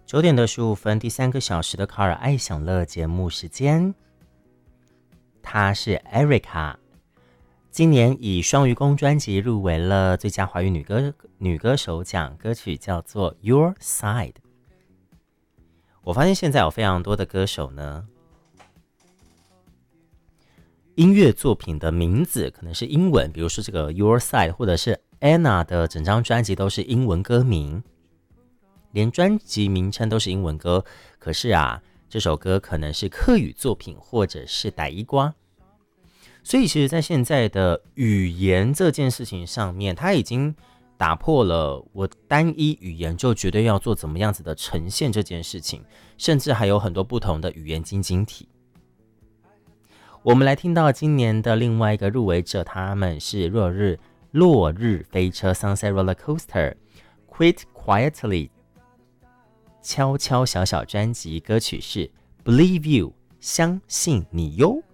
9点15分，第3个小时的卡尔爱享乐节目时间。她是 Erica， 今年以双鱼宫专辑入围了最佳华语女歌手奖，歌曲叫做 Your Side。 我发现现在有非常多的歌手呢，音乐作品的名字可能是英文，比如说这个 Your Side 或者是 Anna 的整张专辑都是英文歌名，连专辑名称都是英文歌，可是啊，这首歌可能是客语作品或者是台语歌。所以其实在现在的语言这件事情上面，它已经打破了我单一语言就绝对要做怎么样子的呈现这件事情，甚至还有很多不同的语言晶晶体。我们来听到今年的另外一个入围者，他们是落日飞车 Sunset Roller Coaster Quit Quietly 悄悄小小专辑，歌曲是 Believe You 相信你哟。